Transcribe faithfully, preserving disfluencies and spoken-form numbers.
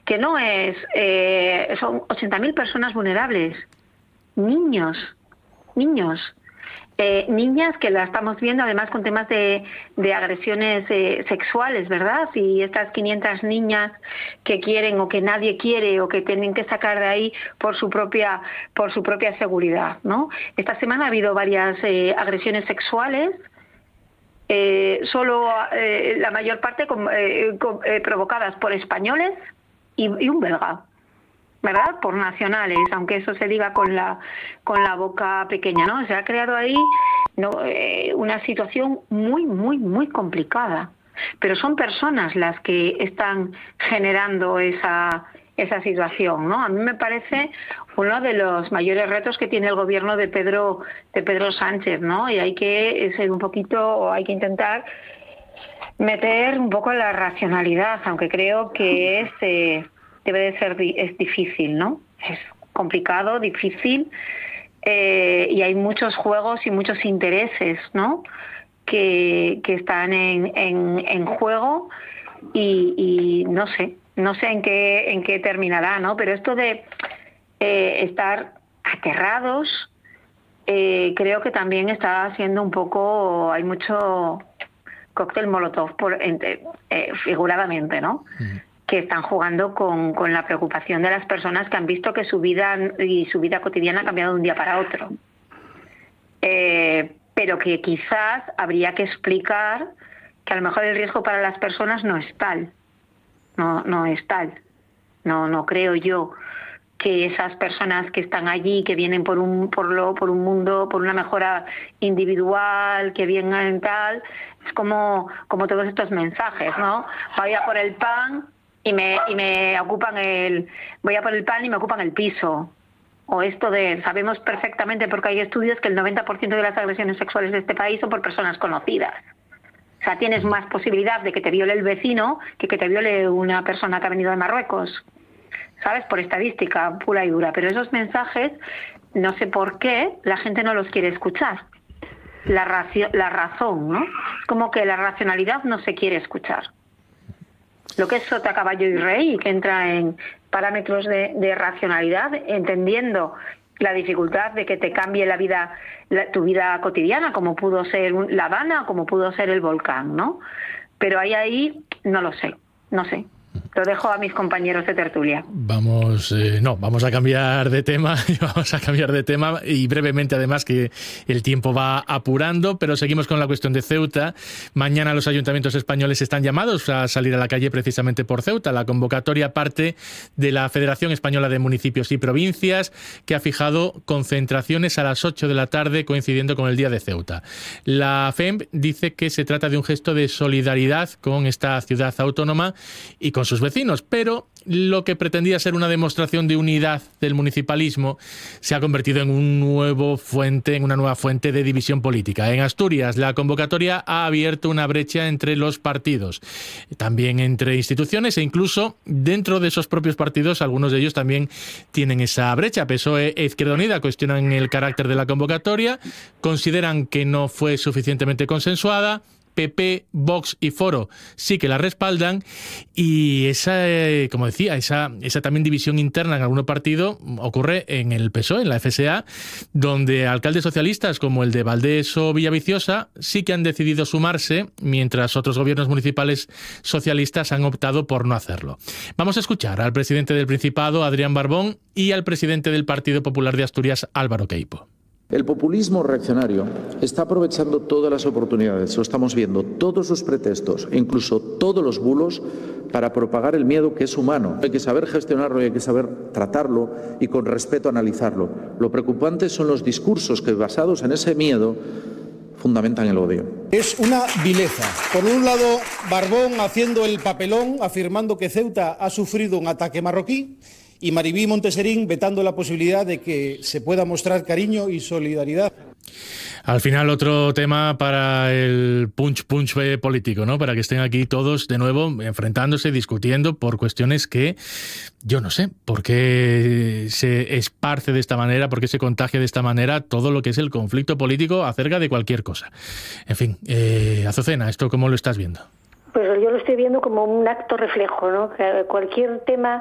que no es, eh, son ochenta mil personas vulnerables, niños, niños. Eh, niñas que la estamos viendo además con temas de, de agresiones eh, sexuales, ¿verdad? Y estas quinientas niñas que quieren o que nadie quiere o que tienen que sacar de ahí por su propia por su propia seguridad, ¿no? Esta semana ha habido varias eh, agresiones sexuales, eh, solo eh, la mayor parte com, eh, com, eh, provocadas por españoles y, y un belga, ¿verdad? Por nacionales, aunque eso se diga con la con la boca pequeña, ¿no? Se ha creado ahí no, eh, una situación muy, muy, muy complicada. Pero son personas las que están generando esa esa situación, ¿no? A mí me parece uno de los mayores retos que tiene el gobierno de Pedro de Pedro Sánchez, ¿no? Y hay que ser un poquito, o hay que intentar meter un poco la racionalidad, aunque creo que es eh, debe de ser, es difícil, ¿no? Es complicado, difícil, eh, y hay muchos juegos y muchos intereses, ¿no? Que, que están en, en, en juego y, y no sé, no sé en qué, en qué terminará, ¿no? Pero esto de eh, estar aterrados, eh, creo que también está siendo un poco, hay mucho cóctel molotov, por, eh, figuradamente, ¿no? Uh-huh. Que están jugando con, con la preocupación de las personas que han visto que su vida y su vida cotidiana ha cambiado de un día para otro. Eh, pero que quizás habría que explicar que a lo mejor el riesgo para las personas no es tal. No, no es tal. No, no creo yo que esas personas que están allí, que vienen por un, por lo, por un mundo, por una mejora individual, que vienen tal, es como, como todos estos mensajes, ¿no? Voy a por el pan y me y me ocupan el voy a por el pan y me ocupan el piso, o esto de sabemos perfectamente, porque hay estudios, que el noventa por ciento de las agresiones sexuales de este país son por personas conocidas. O sea, tienes más posibilidad de que te viole el vecino que que te viole una persona que ha venido de Marruecos, ¿sabes? Por estadística pura y dura. Pero esos mensajes, no sé por qué la gente no los quiere escuchar. La racio, la razón, ¿no? Es como que la racionalidad no se quiere escuchar. Lo que es sota, caballo y rey, y que entra en parámetros de, de racionalidad, entendiendo la dificultad de que te cambie la vida, la, tu vida cotidiana, como pudo ser La Habana, como pudo ser el volcán, ¿no? Pero ahí, ahí, no lo sé, no sé. Lo dejo a mis compañeros de tertulia. Vamos, eh, no, vamos a cambiar de tema, vamos a cambiar de tema y brevemente, además, que el tiempo va apurando, pero seguimos con la cuestión de Ceuta. Mañana los ayuntamientos españoles están llamados a salir a la calle precisamente por Ceuta. La convocatoria parte de la Federación Española de Municipios y Provincias, que ha fijado concentraciones a las ocho de la tarde, coincidiendo con el Día de Ceuta. La F E M dice que se trata de un gesto de solidaridad con esta ciudad autónoma y con sus vecinos, pero lo que pretendía ser una demostración de unidad del municipalismo se ha convertido en un nuevo fuente, en una nueva fuente de división política. En Asturias, la convocatoria ha abierto una brecha entre los partidos, también entre instituciones, e incluso dentro de esos propios partidos, algunos de ellos también tienen esa brecha. P S O E e Izquierda Unida cuestionan el carácter de la convocatoria, consideran que no fue suficientemente consensuada. P P, Vox y Foro sí que la respaldan, y esa, eh, como decía, esa, esa también división interna en algún partido ocurre en el P S O E, en la F S A, donde alcaldes socialistas como el de Valdés o Villaviciosa sí que han decidido sumarse, mientras otros gobiernos municipales socialistas han optado por no hacerlo. Vamos a escuchar al presidente del Principado, Adrián Barbón, y al presidente del Partido Popular de Asturias, Álvaro Queipo. El populismo reaccionario está aprovechando todas las oportunidades, lo estamos viendo, todos los pretextos, incluso todos los bulos, para propagar el miedo, que es humano. Hay que saber gestionarlo y hay que saber tratarlo y con respeto analizarlo. Lo preocupante son los discursos que, basados en ese miedo, fundamentan el odio. Es una vileza. Por un lado, Barbón haciendo el papelón, afirmando que Ceuta ha sufrido un ataque marroquí, y Maribí Monteserín vetando la posibilidad de que se pueda mostrar cariño y solidaridad. Al final, otro tema para el punch punch político, ¿no? Para que estén aquí todos de nuevo enfrentándose, discutiendo por cuestiones que yo no sé por qué se esparce de esta manera, por qué se contagia de esta manera todo lo que es el conflicto político acerca de cualquier cosa. En fin, eh, Azucena, ¿esto cómo lo estás viendo? Pues yo lo estoy viendo como un acto reflejo, ¿no? Que cualquier tema